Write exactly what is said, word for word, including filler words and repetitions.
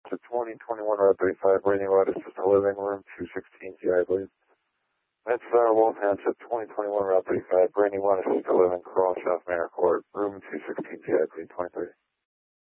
To twenty twenty-one Route thirty-five, Brandon Watt, assisted living, room two sixteen T I, please. That's uh, Wolfhound to twenty twenty-one Route thirty-five, Brandon Watt, assisted living, Crawl, South Manor Court, room two sixteen T I, please, twenty-three.